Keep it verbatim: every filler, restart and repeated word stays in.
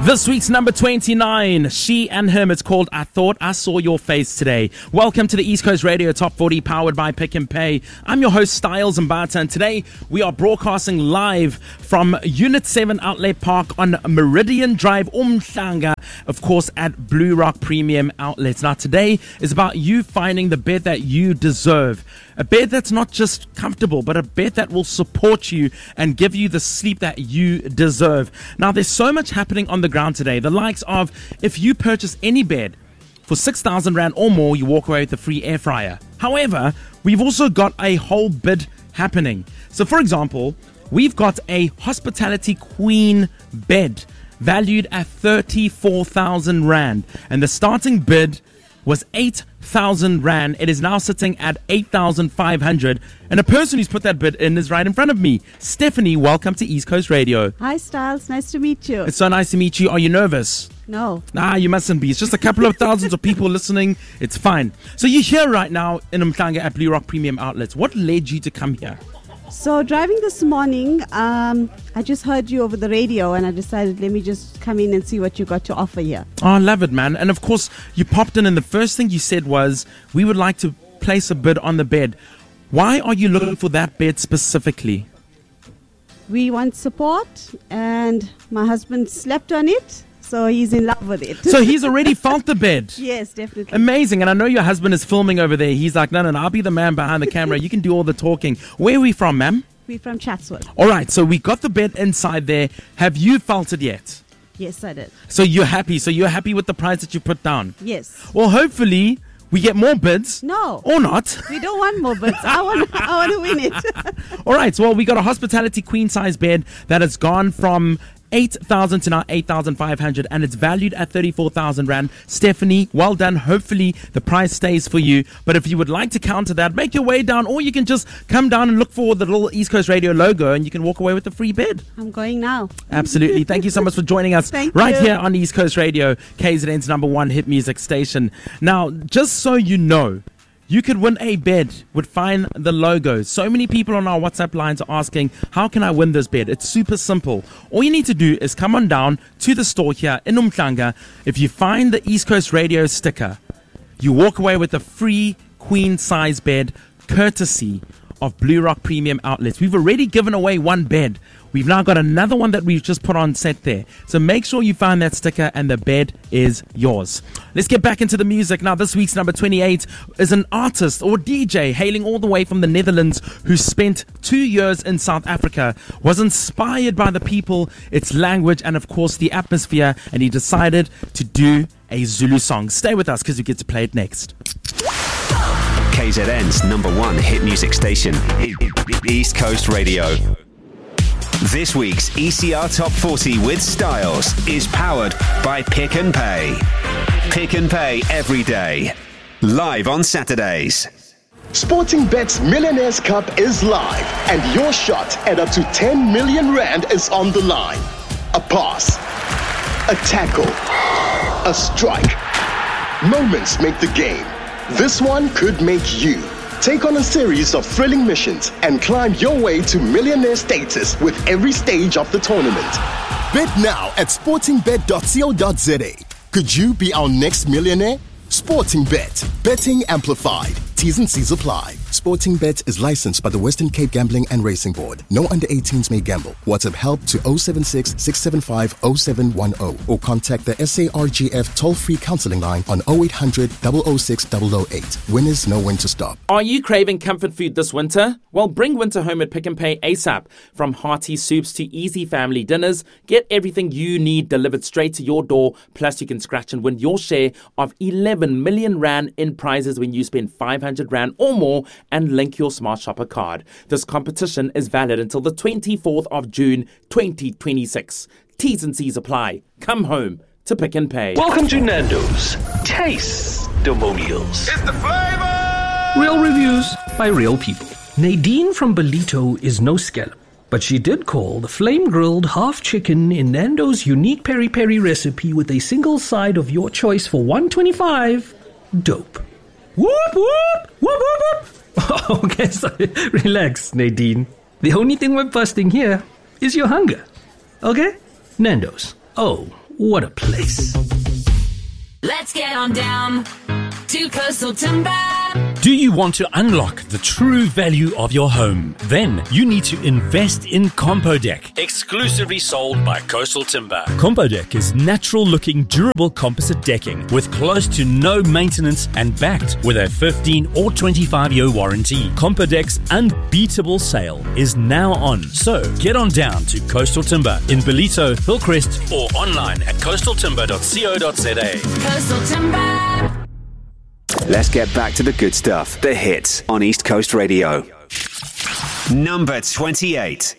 This week's number twenty-nine, She and Him. It's called I Thought I Saw Your Face Today. Welcome to the East Coast Radio Top forty, powered by Pick and Pay. I'm your host, Styles Mbata, and today we are broadcasting live from Unit seven Outlet Park on Meridian Drive, Umhlanga, of course, at Blue Rock Premium Outlets. Now, today is about you finding the bed that you deserve. A bed that's not just comfortable, but a bed that will support you and give you the sleep that you deserve. Now, there's so much happening on the ground today. The likes of, if you purchase any bed for six thousand rand or more, you walk away with a free air fryer. However, we've also got a whole bid happening. So, for example, we've got a Hospitality Queen bed valued at thirty-four thousand rand. And the starting bid was eight thousand rand. It is now sitting at eight thousand five hundred. And a person who's put that bid in is right in front of me. Stephanie, welcome to East Coast Radio. Hi, Styles. Nice to meet you. It's so nice to meet you. Are you nervous? No. Nah, you mustn't be. It's just a couple of thousands of people listening. It's fine. So you're here right now in Umhlanga at Blue Rock Premium Outlets. What led you to come here? So driving this morning, um, I just heard you over the radio and I decided let me just come in and see what you got to offer here. Oh, I love it, man. And of course, you popped in and the first thing you said was, we would like to place a bid on the bed. Why are you looking for that bed specifically? We want support and my husband slept on it, so he's in love with it. So he's already felt the bed. Yes, definitely. Amazing. And I know your husband is filming over there. He's like, no, no, no, I'll be the man behind the camera. You can do all the talking. Where are we from, ma'am? We're from Chatsworth. All right. So we got the bed inside there. Have you felt it yet? Yes, I did. So you're happy. So you're happy with the price that you put down? Yes. Well, hopefully we get more bids. No. Or not. We don't want more bids. I want, I want to win it. All right. So, well, we got a Hospitality Queen size bed that has gone from eight thousand to now eight thousand five hundred, and it's valued at thirty-four thousand rand. Stephanie, well done. Hopefully the price stays for you. But if you would like to counter that, make your way down, or you can just come down and look for the little East Coast Radio logo and you can walk away with a free bed. I'm going now. Absolutely. Thank you so much for joining us Thank right you. here on East Coast Radio, K Z N's number one hit music station. Now, just so you know, you could win a bed with Find the Logo. So many people on our WhatsApp lines are asking, how can I win this bed? It's super simple. All you need to do is come on down to the store here in Umhlanga. If you find the East Coast Radio sticker, you walk away with a free queen size bed courtesy of Blue Rock Premium Outlets. We've already given away one bed. We've now got another one that we've just put on set there. So make sure you find that sticker and the bed is yours. Let's get back into the music. Now, this week's number twenty-eight is an artist or D J hailing all the way from the Netherlands who spent two years in South Africa, was inspired by the people, its language, and of course the atmosphere, and he decided to do a Zulu song. Stay with us because we get to play it next. K Z N's number one hit music station, East Coast Radio. This week's E C R Top forty with Styles is powered by Pick and Pay. Pick and Pay every day. Live on Saturdays. Sportingbet's Millionaires Cup is live, and your shot at up to ten million rand is on the line. A pass, a tackle, a strike. Moments make the game. This one could make you. Take on a series of thrilling missions and climb your way to millionaire status with every stage of the tournament. Bet now at sportingbet dot co dot za. Could you be our next millionaire? Sportingbet. Betting amplified. T's and C's apply. Sportingbet is licensed by the Western Cape Gambling and Racing Board. No under eighteens may gamble. WhatsApp help to zero seven six, six seven five, zero seven one zero or contact the S A R G F toll-free counseling line on zero eight hundred, zero zero six, zero zero eight. Winners know when to stop. Are you craving comfort food this winter? Well, bring winter home at Pick and Pay ASAP. From hearty soups to easy family dinners, get everything you need delivered straight to your door. Plus, you can scratch and win your share of eleven million rand in prizes when you spend five hundred rand or more and link your Smart Shopper card. This competition is valid until the twenty-fourth of June twenty twenty-six. T's and C's apply. Come home to Pick and Pay. Welcome to Nando's Taste-Demonials. It's the flavor! Real reviews by real people. Nadine from Belito is no scallop, but she did call the flame-grilled half chicken in Nando's unique peri-peri recipe with a single side of your choice for one twenty-five dope. Whoop, whoop, whoop, whoop, whoop. Okay, sorry. Relax, Nadine. The only thing we're busting here is your hunger. Okay? Nando's. Oh, What a place. Let's get on down to Coastal Timber. Do you want to unlock the true value of your home? Then you need to invest in Compodeck, exclusively sold by Coastal Timber. Compodeck is natural-looking, durable composite decking with close to no maintenance and backed with a fifteen or twenty-five year warranty. Compodeck's unbeatable sale is now on. So get on down to Coastal Timber in Ballito, Hillcrest, or online at coastal timber dot co dot za. Coastal Timber. Let's get back to the good stuff, the hits on East Coast Radio. Number twenty-eight.